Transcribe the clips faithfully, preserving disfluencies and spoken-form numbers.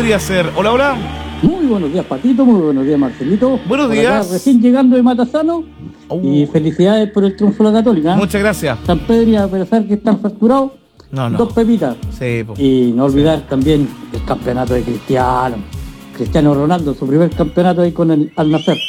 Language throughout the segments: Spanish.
podría ser? Hola, hola. Muy buenos días, Patito. Muy buenos días, Marcelito. Buenos por días. Acá, recién llegando de Matasano. Uh. Y felicidades por el triunfo de la Católica. Muchas gracias. San Pedro, a pesar que están fracturados, No, no. dos pepitas. Sí, po. Y no olvidar sí. también el campeonato de Cristiano. Cristiano Ronaldo, su primer campeonato ahí con el Al Nassr.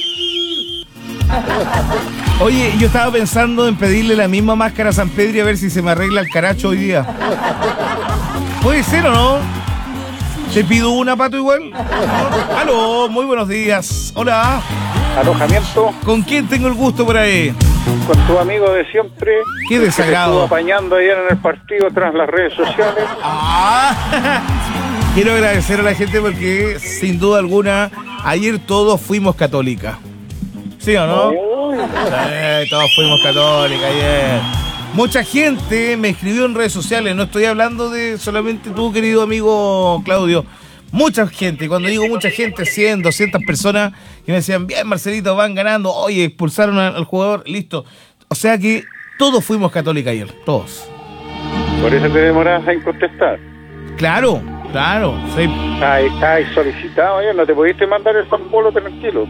Oye, yo estaba pensando en pedirle la misma máscara a San Pedro y a ver si se me arregla el caracho hoy día. ¿Puede ser o no? ¿Te pido una, Pato, igual? Aló, muy buenos días. Hola. Alojamiento. ¿Con quién tengo el gusto por ahí? Con tu amigo de siempre. Qué desagrado. Que te estuvo apañando ayer en el partido tras las redes sociales. Ah. Quiero agradecer a la gente porque, sin duda alguna, ayer todos fuimos católicas. ¿Sí o no? Sí, todos fuimos católicas ayer. Mucha gente me escribió en redes sociales, no estoy hablando de solamente tú, querido amigo Claudio. Mucha gente, cuando digo mucha gente, cien, doscientas personas que me decían, bien, Marcelito, van ganando, oye, expulsaron al jugador, listo. O sea que todos fuimos católicos ayer, todos. Por eso te demoras en contestar. Claro, claro. Sí. Ay, ay, solicitado ayer, no te pudiste mandar el San Polo tranquilo.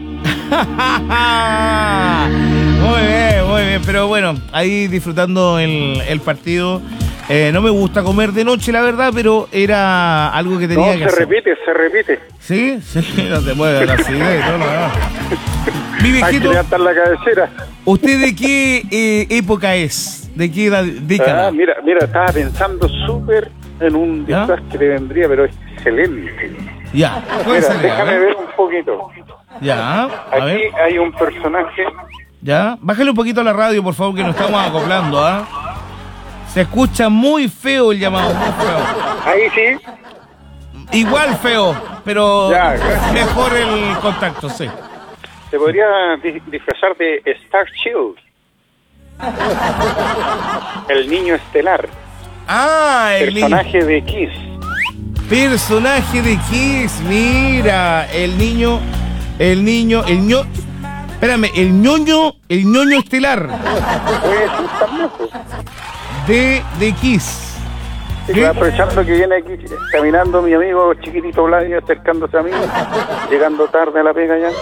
Muy bien, muy bien, pero bueno, ahí disfrutando el, el partido. Eh, no me gusta comer de noche, la verdad, pero era algo que tenía no, que hacer. No, se repite, se repite. ¿Sí? Sí, no te muevas así, no, no, no. Mi viejito, hay que levantar la cabecera. ¿Usted de qué eh, época es? ¿De qué edad, década? Ah, mira, mira, estaba pensando súper en un disfraz que te vendría, pero es excelente. Ya, puede mira, ser, déjame ¿eh? ver un poquito. Ya, a Aquí ver. hay un personaje. Ya, bájale un poquito a la radio, por favor, que nos estamos acoplando, ¿ah? ¿eh? Se escucha muy feo el llamado, muy feo. Ahí sí. Igual feo, pero ya, mejor el contacto, sí. Se podría disfrazar de Star Child. El niño estelar. Ah, el personaje ni... de Kiss. Personaje de Kiss, mira, el niño, el niño, el ño... Espérame, el ñoño, el ñoño estelar. Pues sí, también, pues. De, de Kiss. Sí, ¿sí? Aprovechando que viene aquí caminando mi amigo chiquitito Vladio, acercándose a mí, llegando tarde a la pega ya.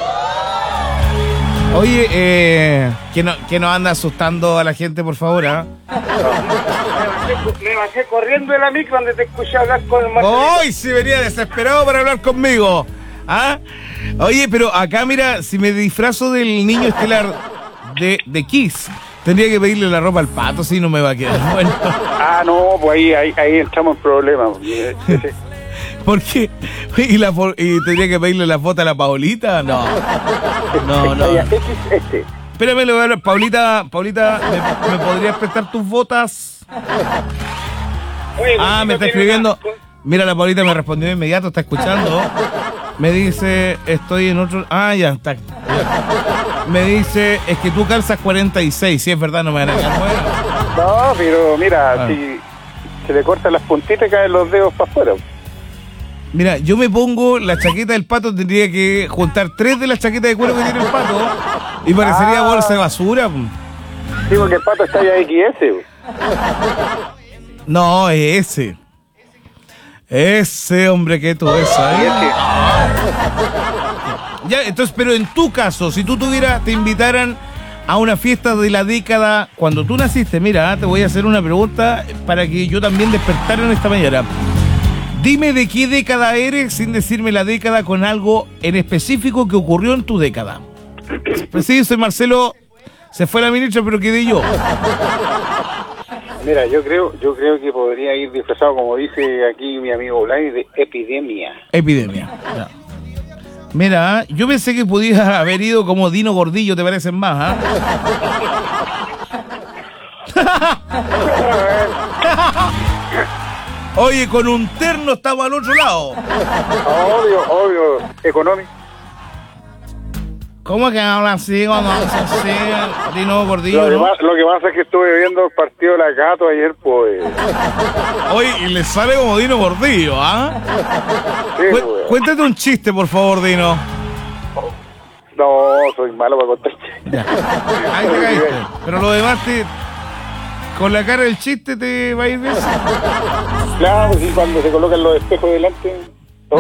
Oye, eh, que no, que no anda asustando a la gente, por favor, ¿ah? ¿eh? Me bajé corriendo de la micro donde te escuché hablar con el Marcelito. ¡Ay, sí venía desesperado para hablar conmigo! ¿Ah? Oye, pero acá, mira, si me disfrazo del niño estelar de, de Kiss, tendría que pedirle la ropa al Pato, si no me va a quedar bueno. Ah, no, pues ahí, ahí, ahí entramos en problemas. ¿Por qué? ¿Y, la, ¿Y tendría que pedirle la foto a la Paulita? No. No, no. Espérame, le voy a hablar. Paulita, Paulita, ¿me, ¿me podrías prestar tus botas? Ah, me está escribiendo. Mira, la Paulita me respondió de inmediato, está escuchando. Me dice, estoy en otro... Ah, ya, está. Ya. Me dice, es que tú calzas cuarenta y seis, si es verdad, no me van a quedar bueno. No, pero mira, ah. si se le cortan las puntitas, caen los dedos para afuera. Mira, yo me pongo la chaqueta del Pato, tendría que juntar tres de las chaquetas de cuero que tiene el Pato y parecería ah. bolsa de basura. Sí, porque el Pato está ya equis ese. No, es ese. Ese hombre que tú ves ahí. Ya, entonces, pero en tu caso, si tú tuvieras, te invitaran a una fiesta de la década cuando tú naciste, mira, te voy a hacer una pregunta para que yo también despertara en esta mañana. Dime de qué década eres sin decirme la década, con algo en específico que ocurrió en tu década. Pues sí, soy Marcelo, se fue la ministra, pero quedé yo. Mira, yo creo, yo creo que podría ir disfrazado, como dice aquí mi amigo Blay, de epidemia. Epidemia. Ya. Mira, yo pensé que podías haber ido como Dino Gordillo, ¿te parecen más? ¿Ah? Oye, con un terno estamos al otro lado. Obvio, obvio, económico. ¿Cómo es que hablan así cuando hablan así? Dino Gordillo, lo, que ¿no? más, lo que pasa es que estuve viendo el partido de la Gato ayer, pues. Oye, y le sale como Dino Gordillo, ¿ah? Sí, Cu- pues. Cuéntate un chiste, por favor, Dino. No, soy malo para contar chistes. Ya. Ahí te caíste. Pero lo demás, te, con la cara del chiste te va a ir bien. Claro, pues sí, cuando se colocan los espejos delante.